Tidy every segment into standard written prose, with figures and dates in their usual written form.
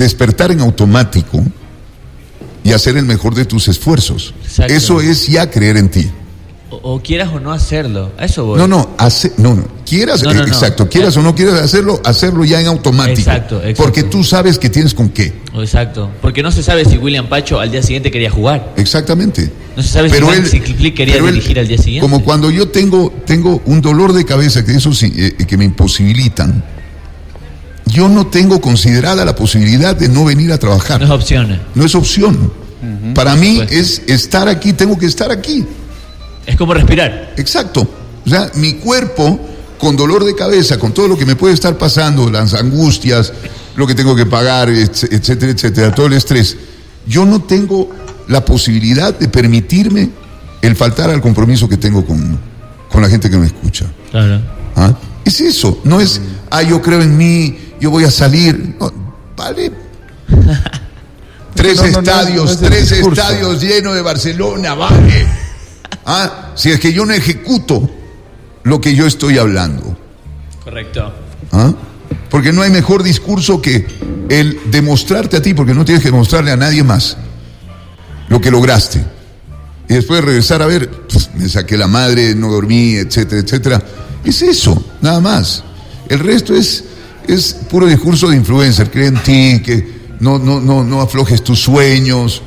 despertar en automático y hacer el mejor de tus esfuerzos. Exacto. Eso es ya creer en ti. O quieras o no hacerlo, a eso voy. Quieras, No. exacto, quieras o no quieras hacerlo ya en automático. Exacto. Porque tú sabes que tienes con qué. Exacto, porque no se sabe si William Pacho al día siguiente quería jugar. Exactamente. No se sabe si Flick quería dirigir al día siguiente. Como cuando yo tengo un dolor de cabeza, que eso sí, que me imposibilitan, yo no tengo considerada la posibilidad de no venir a trabajar. No es opción. No es opción. Para mí es estar aquí, tengo que estar aquí. Es como respirar. Exacto. O sea, mi cuerpo, con dolor de cabeza, con todo lo que me puede estar pasando, las angustias, lo que tengo que pagar, etcétera, etcétera, todo el estrés, yo no tengo la posibilidad de permitirme el faltar al compromiso que tengo con la gente que me escucha. Claro. ¿Ah? Es eso, no es, yo creo en mí, yo voy a salir. No, vale. Tres estadios llenos de Barcelona, vale. Si es que yo no ejecuto lo que yo estoy hablando. Correcto. Porque no hay mejor discurso que el demostrarte a ti, porque no tienes que demostrarle a nadie más lo que lograste. Y después regresar a ver, me saqué la madre, no dormí, etcétera, etcétera. Es eso, nada más. El resto es puro discurso de influencer. Cree en ti, que no aflojes tus sueños.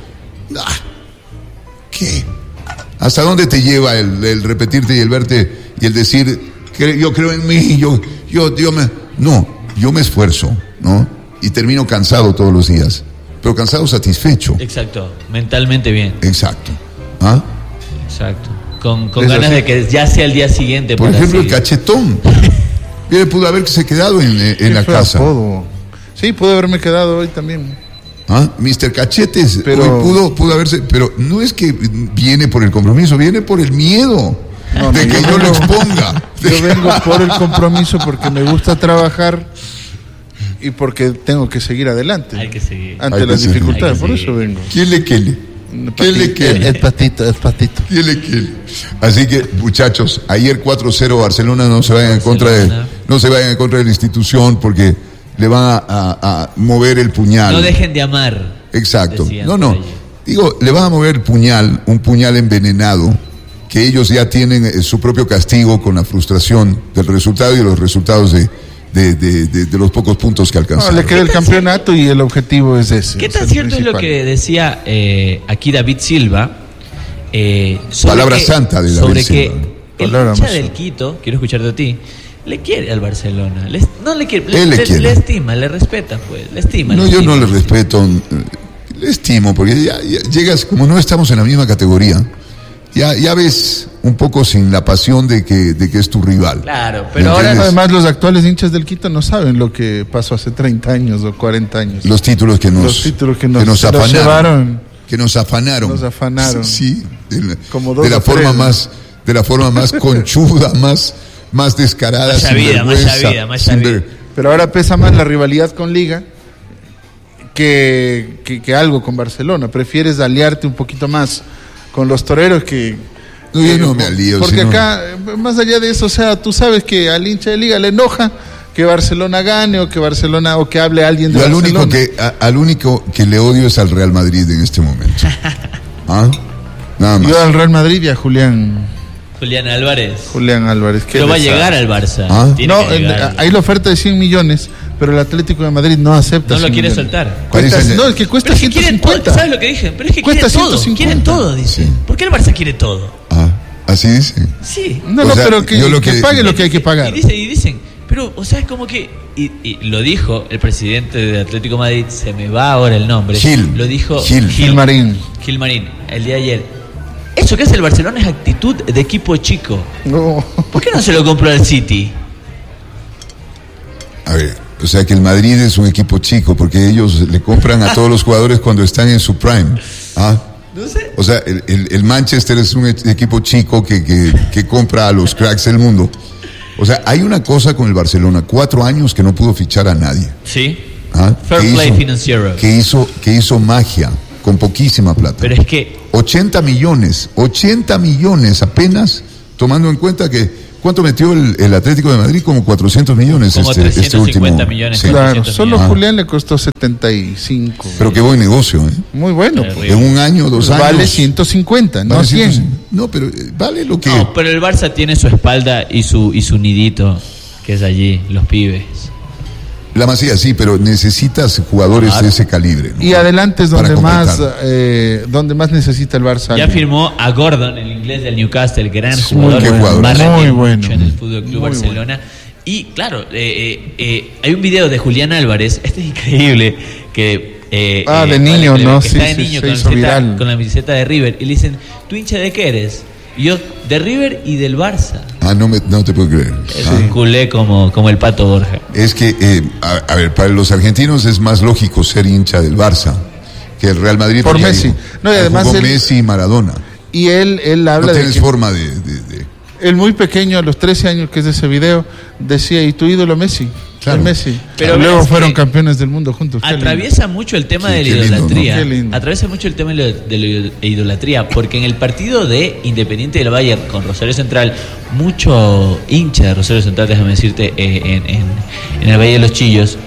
¿Qué? ¿Hasta dónde te lleva el repetirte y el verte y el decir que yo creo en mí, yo me esfuerzo, ¿no? Y termino cansado todos los días, pero cansado satisfecho. Exacto, mentalmente bien. Exacto. Exacto. Con ganas de que ya sea el día siguiente. Por ejemplo, el Cachetón. Bien, pudo haberse quedado en la casa. Sí, pudo haberme quedado hoy también. Mr. Cachetes, pero hoy pudo haberse, pero no es que viene por el compromiso, viene por el miedo de que yo lo exponga. Yo vengo por el compromiso porque me gusta trabajar y porque tengo que seguir adelante. Hay que seguir. Ante las dificultades, por eso vengo. ¿Quién le quele? El patito. ¿Quién le quele? Así que, muchachos, ayer 4-0 Barcelona, no se vayan en contra de la institución porque le van a mover el puñal. No dejen de amar. Exacto. Digo, le van a mover el puñal, un puñal envenenado, que ellos ya tienen su propio castigo con la frustración del resultado y de los resultados de los pocos puntos que alcanzaron. Le queda el campeonato y el objetivo es ese. ¿Qué tan cierto es lo que decía aquí David Silva? Palabra santa de David sobre Silva. Que el hincha del Quito, quiero escucharte a ti, le quiere al Barcelona. Le estima, le respeta, pues. Le estima. Yo no le respeto, le estimo, porque ya llegas, como no estamos en la misma categoría, ya ves un poco sin la pasión de que es tu rival. Claro, pero ahora... Además, los actuales hinchas del Quito no saben lo que pasó hace 30 años o 40 años. Nos afanaron. Que nos afanaron. Nos afanaron. Sí, de la forma más conchuda, más descarada, más sabida. Pero ahora pesa más la rivalidad con Liga que algo con Barcelona. Prefieres aliarte un poquito más con los toreros que... yo no me alío. Porque acá, más allá de eso, o sea, tú sabes que al hincha de Liga le enoja que Barcelona gane o que hable alguien de Barcelona. Al único que le odio es al Real Madrid en este momento. Nada más. Yo al Real Madrid y a Julián Álvarez. Pero va a llegar al Barça. Hay la oferta de 100 millones, pero el Atlético de Madrid no acepta. No lo quiere soltar. Es que cuesta 150. ¿Sabes lo que dicen? Pero es que cuesta quieren todo, dicen. Sí. ¿Por qué el Barça quiere todo? ¿Así dicen? Sí. Pero que pague lo que hay que pagar. Y dicen, pero, o sea, es como que, y lo dijo el presidente de Atlético de Madrid, se me va ahora el nombre. Lo dijo Gilmarín, el día de ayer. Eso que hace el Barcelona es actitud de equipo chico. No. ¿Por qué no se lo compró al City? A ver, o sea que el Madrid es un equipo chico porque ellos le compran a todos los jugadores cuando están en su prime. No sé. O sea, el Manchester es un equipo chico que compra a los cracks del mundo. O sea, hay una cosa con el Barcelona, 4 años que no pudo fichar a nadie. Sí. Fair play financiero. Que hizo magia con poquísima plata. Pero es que 80 millones apenas, tomando en cuenta que ¿Cuánto metió el Atlético de Madrid? Como 400 millones. Como 350 último. millones. Sí. Claro, solo millones. Julián le costó 75. Pero qué buen negocio, ¿eh? Muy bueno. En un año, 2 años. Vale 150, no vale 100. No, pero vale lo que... No, pero el Barça tiene su espalda y su nidito, que es allí, los pibes. La Masía sí, pero necesitas jugadores de ese calibre, ¿no? Y adelante es donde completar. donde más necesita el Barça. Ya firmó a Gordon, el inglés del Newcastle, gran jugador. Qué jugador. Muy bueno. Mucho en el Fútbol Club Barcelona. Y claro, hay un video de Julián Álvarez, este es increíble, que... de niño, ¿no? Que Sí, está de niño se hizo viral. con la camiseta de River. Y le dicen, ¿tú hincha de qué eres? Y yo, de River y del Barça. No te puedo creer. Es un culé como el Pato Borja. Es que, a ver, para los argentinos es más lógico ser hincha del Barça que el Real Madrid. Por Messi. No, y además jugó Messi y Maradona. Y él habla no de tienes que forma de... él muy pequeño, a los 13 años que es de ese video, decía, ¿y tu ídolo Messi? Claro. El Messi. Pero luego fueron campeones del mundo juntos. Qué Atraviesa lindo. mucho el tema Sí, de la qué lindo, idolatría. ¿no? Qué lindo. Atraviesa mucho el tema de la idolatría, porque en el partido de Independiente del Valle con Rosario Central, mucho hincha de Rosario Central, déjame decirte, en el Valle de los Chillos,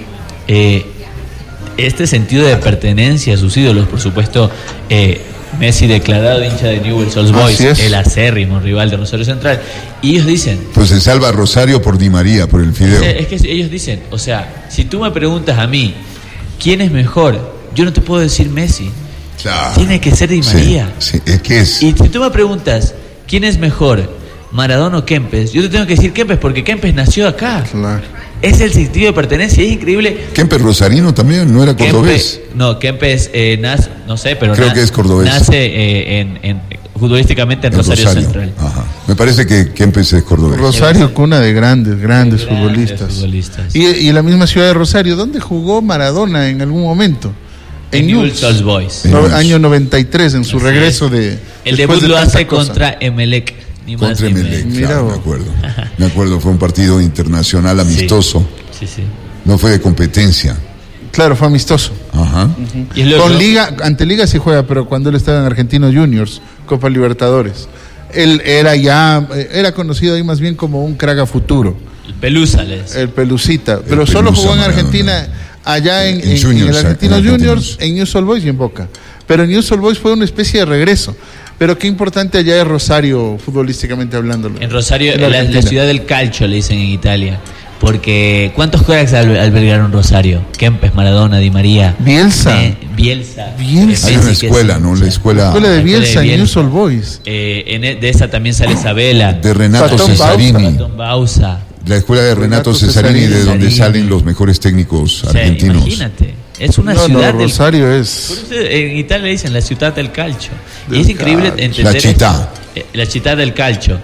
este sentido de pertenencia a sus ídolos, por supuesto, Messi declarado hincha de Newell's Old Boys, el acérrimo rival de Rosario Central, y ellos dicen... Pues se salva Rosario por Di María, por el fideo. Es que ellos dicen, o sea, si tú me preguntas a mí, ¿quién es mejor? Yo no te puedo decir Messi. Claro. Tiene que ser Di María. Sí, es que es... Y si tú me preguntas, ¿quién es mejor? ¿Maradona o Kempes? Yo te tengo que decir Kempes porque Kempes nació acá. Claro. Es el sentido de pertenencia, es increíble. Kempes Rosarino también, ¿no era cordobés? Kempes nace, no sé, pero creo que es cordobés. Nace futbolísticamente en Rosario Central. Ajá. Me parece que Kempes es cordobés. Rosario, cuna de grandes futbolistas. Y la misma ciudad de Rosario, ¿dónde jugó Maradona en algún momento? En Newell's Old Boys. Año 93, en su regreso de... El debut lo hace contra Emelec. Contra Emelec, claro, me acuerdo, fue un partido internacional amistoso. Sí. No fue de competencia. Claro, fue amistoso. Ajá. Con Liga, ante Liga sí juega, pero cuando él estaba en Argentinos Juniors, Copa Libertadores, él era conocido ahí más bien como un crack a futuro. El Pelusa, les. El Pelucita, pero solo jugó en Argentina, allá en el Argentinos Juniors, en Newell's Old Boys y en Boca. Pero en Newell's Old Boys fue una especie de regreso. Pero qué importante allá es Rosario, futbolísticamente hablando. En Rosario, la ciudad del calcio, le dicen en Italia. Porque, ¿cuántos cracks albergaron Rosario? Kempes, Maradona, Di María. Bielsa. Bielsa. Hay una escuela, ¿no? La escuela de Bielsa en Newell's Old Boys. De esa también sale Isabela. De Renato Cesarini. Bausa. La escuela de Renato Cesarini, de donde salen los mejores técnicos argentinos. Imagínate. Es una ciudad del... Rosario es... En Italia le dicen la ciudad del calcio. Y es increíble entender... La città. La città del calcio.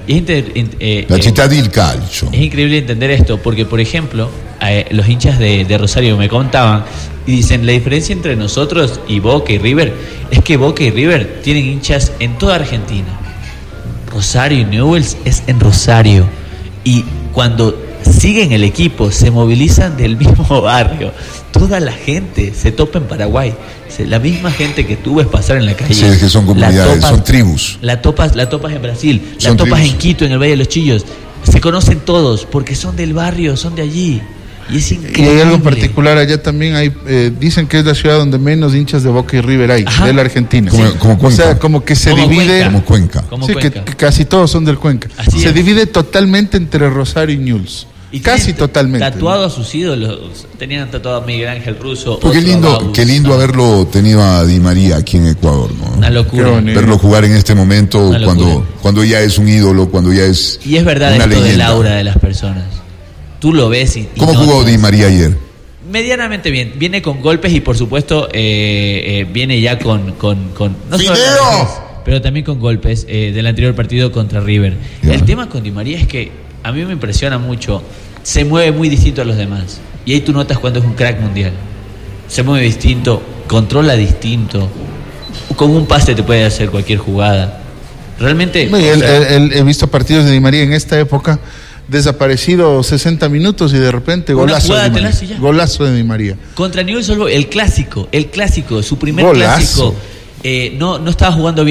La città del calcio. Es increíble entender esto, porque, por ejemplo, los hinchas de Rosario me contaban y dicen, la diferencia entre nosotros y Boca y River es que Boca y River tienen hinchas en toda Argentina. Rosario y Newell's es en Rosario. Y cuando siguen el equipo, se movilizan del mismo barrio. Toda la gente se topa en Paraguay. La misma gente que tú ves pasar en la calle. Sí, es que son comunidades, son tribus. La topas en Brasil, son la topas tribus. En Quito, en el Valle de los Chillos. Se conocen todos porque son del barrio, son de allí. Y es increíble. Y hay algo en particular, allá también hay, dicen que es la ciudad donde menos hinchas de Boca y River hay, de la Argentina. Como Cuenca. O sea, como que se divide... Como Cuenca. Que casi todos son del Cuenca. Se divide totalmente entre Rosario y Newell's. Y casi totalmente. Tatuado a sus ídolos. Tenían tatuado a Miguel Ángel Russo. Qué lindo haberlo tenido a Di María aquí en Ecuador, ¿no? Una locura. Verlo jugar en este momento cuando ya es un ídolo, cuando ya es... Y es verdad una esto leyenda. del aura de las personas. Tú lo ves y ¿Cómo jugó Di María ayer? Medianamente bien. Viene con golpes y por supuesto viene ya con no solo golpes, pero también con golpes del anterior partido contra River. Ya. El tema con Di María es que a mí me impresiona mucho. Se mueve muy distinto a los demás. Y ahí tú notas cuando es un crack mundial. Se mueve distinto, controla distinto. Con un pase te puede hacer cualquier jugada. Realmente... He visto partidos de Di María en esta época, desaparecido 60 minutos y de repente golazo de Di María. Golazo de Di María. Contra Newell's Old Boys, el clásico, su primer golazo. clásico. No estaba jugando bien.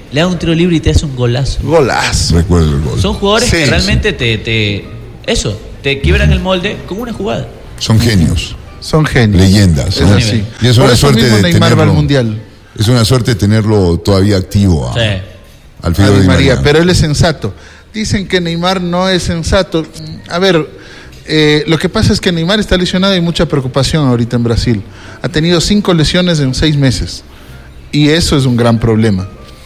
le da un tiro libre y te hace un golazo. Golazo. Recuerdo el gol. Son jugadores que realmente te quiebran el molde con una jugada. Son genios. Son genios. Leyendas. Es así. Y es una suerte mismo de Neymar va al tenerlo, Mundial. Es una suerte tenerlo todavía activo al Fideo Di Di María, María. pero él es sensato. Dicen que Neymar no es sensato. A ver, lo que pasa es que Neymar está lesionado y hay mucha preocupación ahorita en Brasil. Ha tenido 5 lesiones en 6 meses. Y eso es un gran problema.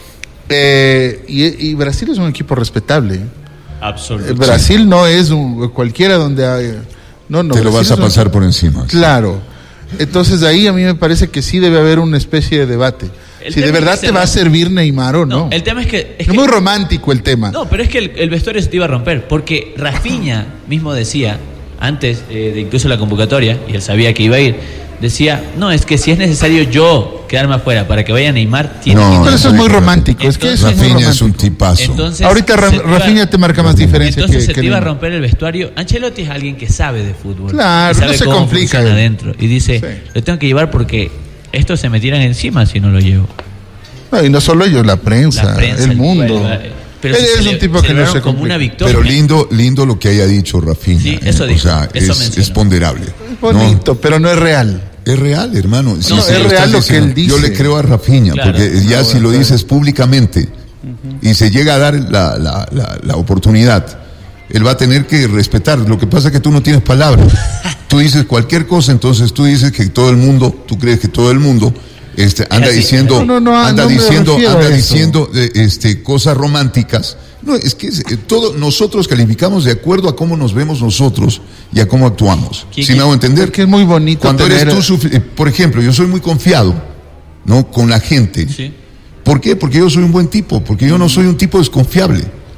Y Brasil es un equipo respetable. Absolutamente. Brasil no es cualquiera donde hay... No, Te lo vas a pasar por encima. Claro. Entonces ahí a mí me parece que sí debe haber una especie de debate. Si de verdad te va a servir Neymar o no. El tema es que... Es muy romántico el tema. No, pero es que el vestuario se te iba a romper. Porque Rafinha mismo decía, antes de incluso la convocatoria, y él sabía que iba a ir, decía, no, es que si es necesario yo quedarme afuera para que vaya Neymar, tiene que... Pero eso es muy romántico. Entonces, Rafinha es un tipazo. Entonces, ahorita Rafinha te marca más diferencia. Entonces se te iba a romper el vestuario. Ancelotti es alguien que sabe de fútbol. Claro, sabe no se cómo complica funciona adentro. Y dice, lo tengo que llevar porque estos se me tiran encima si no lo llevo. No, y no solo ellos, la prensa, el mundo. Pero él es un tipo que no se como una victoria. Pero lindo lo que haya dicho Rafinha. Sí, eso dijo, o sea, es ponderable. Es bonito, pero no es real. Es real, hermano. No, es real lo que él dice. Yo le creo a Rafinha, Claro. porque ya si lo dices públicamente y se llega a dar la oportunidad, él va a tener que respetar. Lo que pasa es que tú no tienes palabras. Tú dices cualquier cosa, entonces tú dices que todo el mundo, tú crees que todo el mundo anda diciendo, anda diciendo cosas románticas. No, es que nosotros calificamos de acuerdo a cómo nos vemos nosotros y a cómo actuamos. ¿Sí me hago entender? Que es muy bonito. Cuando eres tú, por ejemplo, yo soy muy confiado, ¿no? Con la gente. Sí. ¿Por qué? Porque yo soy un buen tipo, porque yo no soy un tipo desconfiable.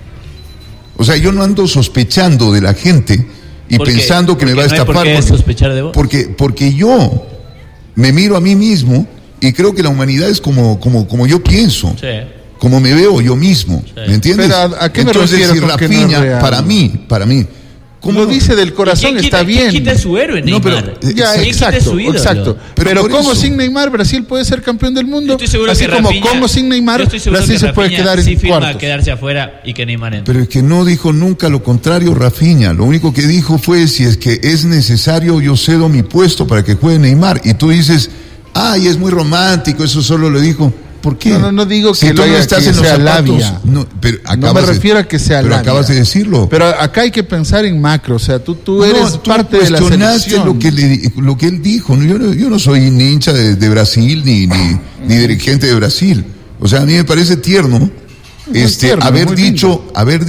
O sea, yo no ando sospechando de la gente y pensando que me va a estafar. ¿Por qué sospechar de vos? Porque yo me miro a mí mismo y creo que la humanidad es como yo pienso. Sí. Como me veo yo mismo, Sí. ¿me entiendes? Pero ¿a qué me entonces, refiero si con que no Rafinha, es real? para mí, Como dice del corazón, está bien. ¿Quién quita su héroe, Neymar? No, pero, Ya, ¿Quién quita exacto, su ídolo? exacto. Pero Pero por como eso. sin Neymar Brasil puede ser campeón del mundo, Yo estoy seguro así que como Rafinha- como sin yo Neymar estoy seguro Brasil que se puede Rafinha quedar sí en firma cuartos. quedarse afuera y que Neymar entre. Pero es que no dijo nunca lo contrario Rafinha. Lo único que dijo fue, si es que es necesario, yo cedo mi puesto para que juegue Neymar. Y tú dices, ay, es muy romántico, eso solo lo dijo. ¿Por qué? No digo Si que tú lo no haya, estás que en los sea zapatos, labia. no, pero No me refiero a que sea pero labia. acabas de decirlo. Pero acá hay que pensar en macro, o sea, tú eres tú parte de la cuestionaste selección. lo que él dijo. Yo no soy ni hincha de Brasil ni dirigente de Brasil. O sea, a mí me parece tierno, tierno, haber muy dicho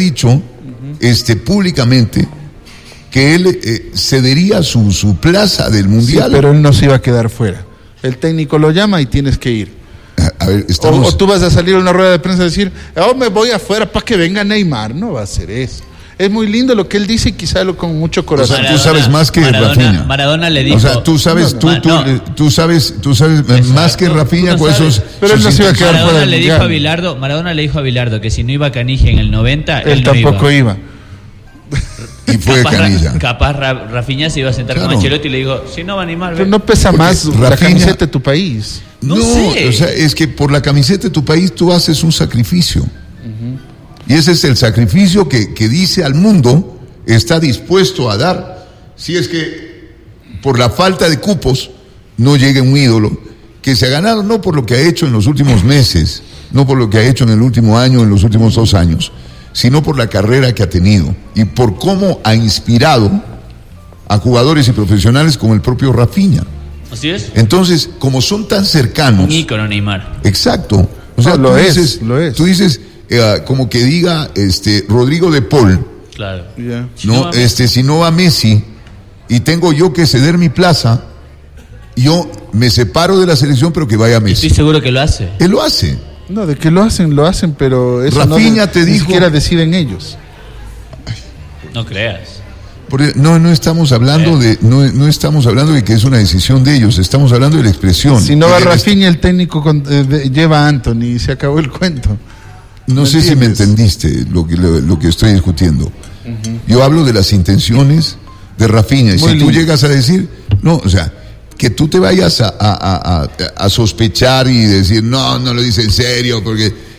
públicamente que él cedería su plaza del Sí, mundial. pero él no se iba a quedar fuera. El técnico lo llama y tienes que ir. A ver, O tú vas a salir a una rueda de prensa a decir, me voy afuera para que venga Neymar. No va a ser eso. Es muy lindo lo que él dice y quizá lo con mucho corazón. tú sabes más que Rafinha. Maradona le dijo. O sea, tú sabes, tú sabes más que Rafinha con esos. Pero él no se iba a quedar fuera Maradona del le dijo a mundial. Bilardo, Maradona le dijo a Bilardo que si no iba Canigia en el 90, Él no tampoco iba. Y fue Canilla. Capaz Rafinha se iba a sentar Claro. con Ancelotti y le dijo, si no va a animar, Pero no pesa Porque más la Rafinha- camiseta de tu país. No sé. O sea, es que por la camiseta de tu país tú haces un sacrificio. Y ese es el sacrificio que dice al mundo está dispuesto a dar. Si es que por la falta de cupos no llegue un ídolo que se ha ganado no por lo que ha hecho en los últimos meses, no por lo que ha hecho en el último año, en los últimos 2 años, sino por la carrera que ha tenido y por cómo ha inspirado a jugadores y profesionales como el propio Rafinha. Así es. Entonces, como son tan cercanos, Un ícono Neymar. exacto. O sea, No, tú lo es. Tú dices, como que diga Rodrigo de Paul, Claro. Ya. Si no va si no va Messi y tengo yo que ceder mi plaza, yo me separo de la selección, pero que vaya Messi. Estoy seguro que lo hace. Él lo hace. No, de que lo hacen, pero eso Rafinha no, te ni dijo- siquiera deciden ellos. No creas. Porque no estamos hablando no estamos hablando de que es una decisión de ellos, estamos hablando de la expresión. Si no va Que- Rafinha, el técnico lleva a Anthony y se acabó el cuento. No sé si me entendiste lo que estoy discutiendo. Yo hablo de las intenciones de Rafinha. Y Muy si tú lindo. llegas a decir, no, o sea, que tú te vayas a sospechar y decir, no lo dice en serio, porque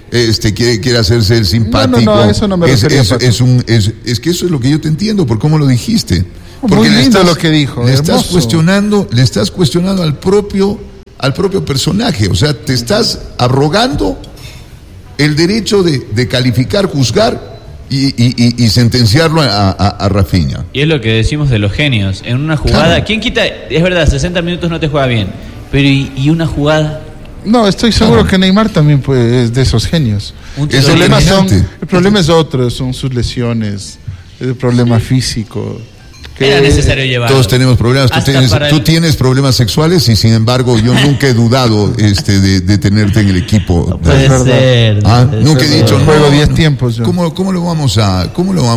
quiere hacerse el simpático. No, eso no me refería. Es que eso es lo que yo te entiendo, por cómo lo dijiste. Porque muy lindo lo que dijo. Le estás cuestionando al propio personaje. O sea, te estás arrogando el derecho de calificar, juzgar y sentenciarlo a Rafinha. Y es lo que decimos de los genios. En una jugada, claro. ¿Quién quita? Es verdad, 60 minutos no te juega bien. Pero ¿y una jugada? No, estoy seguro que Neymar también es de esos genios. El problema es otro, son sus lesiones, el problema físico. Era necesario llevarlo. Todos tenemos problemas. Tú tienes problemas sexuales y sin embargo yo nunca he dudado de tenerte en el equipo. No puede ser. Nunca he dicho, juego 10 tiempos. Yo. ¿Cómo lo vamos a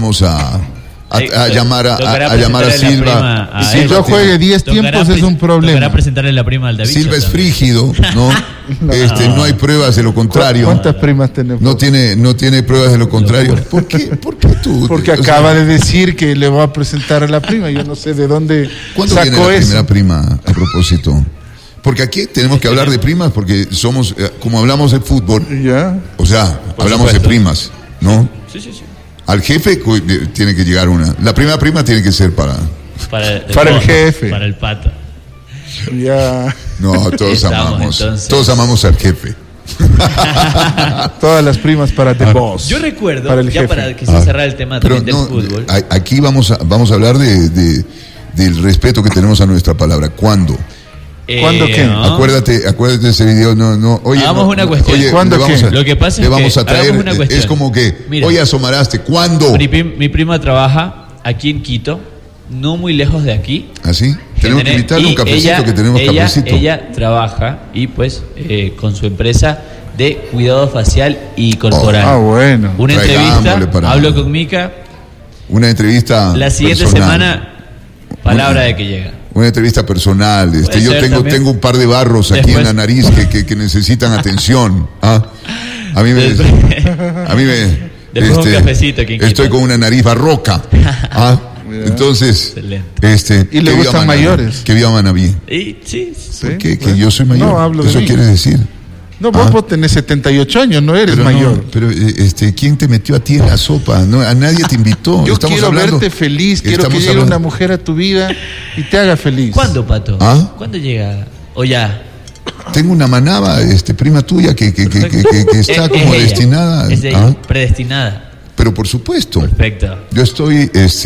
llamar a Silva? Si yo juegue 10 tiempos es un problema. Tocará presentarle la prima al David. Silva es frígido, ¿no? No hay pruebas de lo contrario. ¿Cuántas primas tenemos? No tiene pruebas de lo contrario. ¿Por qué tú? Porque acaba de decir que le va a presentar a la prima. Yo no sé de dónde ¿Cuándo sacó viene la eso? Primera prima a propósito? Porque aquí tenemos que hablar de primas porque somos, como hablamos de fútbol, o sea, hablamos de primas, ¿no? Sí. Al jefe tiene que llegar una. La primera prima tiene que ser para el jefe. Para el pato. Ya. No, todos amamos al jefe. Todas las primas para The Boss. Yo recuerdo, para ya para que se cerrara el tema también del fútbol. Aquí vamos a hablar del respeto que tenemos a nuestra palabra. ¿Cuándo? ¿Cuándo qué? No. Acuérdate de ese video. Oye, hagamos una cuestión. Oye, ¿cuándo qué? Lo que pasa es le vamos a traer. una cuestión. Es como que, mira, oye, asomaraste. ¿Cuándo? Mi prima trabaja aquí en Quito, no muy lejos de aquí. ¿Ah, sí? Tenemos que invitarle un cafecito, que tenemos cafecito. Ella trabaja y pues con su empresa de cuidado facial y corporal. Bueno. Una entrevista, hablo con Mica. Una entrevista la siguiente personal. semana, palabra de que llega. Una entrevista personal. Yo tengo un par de barros aquí en la nariz que necesitan atención. A mí me después un cafecito. Estoy con una nariz barroca. Entonces, y le gustan mayores. Que viva Manaví. Sí. ¿Por qué? Que yo soy mayor. No, hablo Eso de quiere decir. No, vos tenés 78 años, no eres mayor. Pero ¿quién te metió a ti en la sopa? No, a nadie te invitó. Yo quiero verte feliz, quiero que llegue una mujer a tu vida y te haga feliz. ¿Cuándo, Pato? ¿Cuándo llega? ¿O ya? Tengo una manaba, prima tuya, que está como destinada. Predestinada. Pero por supuesto. Perfecto. Yo estoy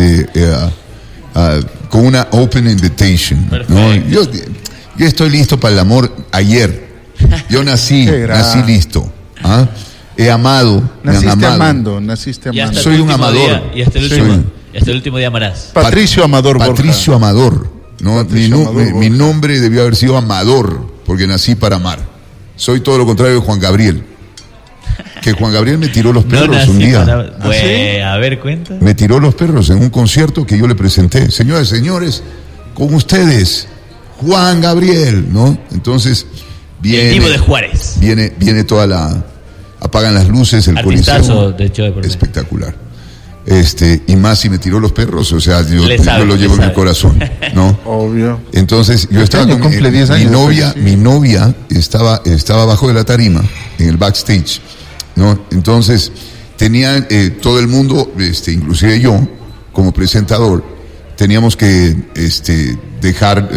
con una open invitation. ¿No? Yo estoy listo para el amor ayer. Yo nací listo. He amado. Naciste amado. Soy un amador. Y hasta el último día amarás. Patricio Amador Borja. Patricio Amador. ¿No? Mi nombre debió haber sido Amador, porque nací para amar. Soy todo lo contrario de Juan Gabriel. Que Juan Gabriel me tiró los perros un día. ¿Sí? A ver, cuenta. Me tiró los perros en un concierto que yo le presenté. Señores, con ustedes, Juan Gabriel, ¿no? Entonces, viene. El vivo de Juárez. Viene toda la. Apagan las luces, el Coliseo. De hecho, espectacular. Y más si me tiró los perros, o sea, yo lo llevo en mi corazón, ¿no? Obvio. Entonces, yo estaba con mi novia estaba abajo de la tarima, en el backstage, ¿no? Entonces, tenía todo el mundo, inclusive yo, como presentador, teníamos que dejar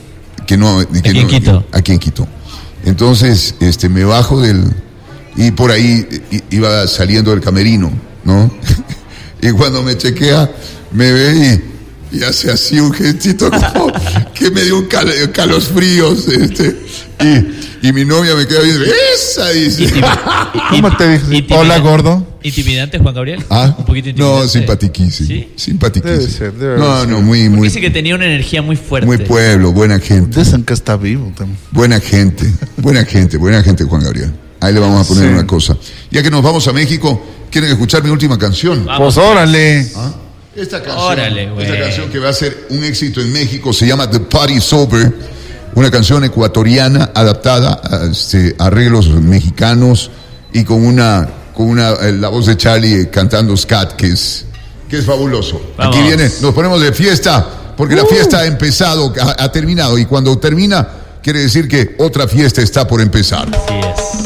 aquí en Quito. Entonces, me bajo y por ahí iba saliendo del camerino, ¿no? Y cuando me chequea, me ve y hace así un gestito como que me dio un calosfríos. Y mi novia me queda viendo, ¡esa! Dice. ¿Cómo te dice? Hola, gordo. ¿Intimidante, Juan Gabriel? Un poquito intimidante. No, simpatiquísimo. ¿Sí? Simpatiquísimo. Debe ser. Dice que tenía una energía muy fuerte. Muy pueblo, buena gente. Dicen que está vivo también. Buena gente, Juan Gabriel. Ahí le vamos a poner una cosa. Ya que nos vamos a México, ¿quieren escuchar mi última canción? Pues órale. Esta canción que va a ser un éxito en México se llama The Party's Over, una canción ecuatoriana adaptada a arreglos mexicanos y con la voz de Charlie cantando scat, que es fabuloso. Vamos. Aquí viene, nos ponemos de fiesta porque la fiesta ha empezado, ha terminado, y cuando termina quiere decir que otra fiesta está por empezar. Sí.